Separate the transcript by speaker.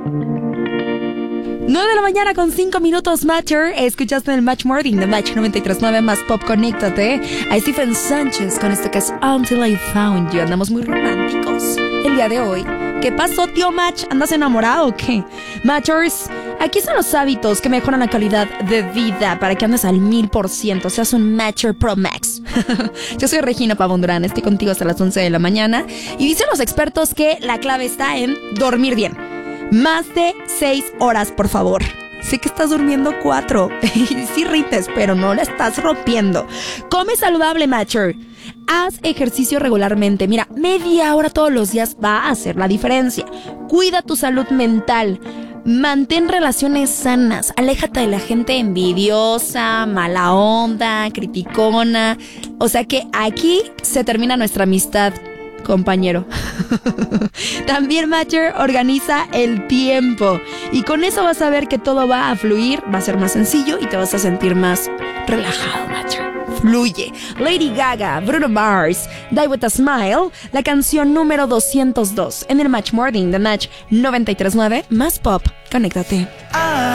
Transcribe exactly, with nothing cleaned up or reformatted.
Speaker 1: nueve de la mañana con cinco minutos, Matcher. Escuchaste en el Match Morning de Match noventa y tres punto nueve más Pop. Conéctate a Stephen Sánchez con esto que es Until I Found You. Andamos muy románticos el día de hoy. ¿Qué pasó, tío Match? ¿Andas enamorado o qué? Matchers, aquí son los hábitos que mejoran la calidad de vida para que andes al mil por ciento. Seas un Matcher Pro Max. Yo soy Regina Pavón Durán, estoy contigo hasta las once de la mañana. Y dicen los expertos que la clave está en dormir bien. Más de seis horas, por favor. Sé que estás durmiendo cuatro. Sí rindes, pero no la estás rompiendo. Come saludable, Matcher. Haz ejercicio regularmente. Mira, media hora todos los días va a hacer la diferencia. Cuida tu salud mental. Mantén relaciones sanas. Aléjate de la gente envidiosa, mala onda, criticona. O sea que aquí se termina nuestra amistad, compañero. También, Matcher, organiza el tiempo. Y con eso vas a ver que todo va a fluir, va a ser más sencillo y te vas a sentir más relajado, Matcher. Fluye. Lady Gaga, Bruno Mars, Die With A Smile, la canción número doscientos dos en el Match Morning de Match noventa y tres punto nueve más Pop. Conéctate.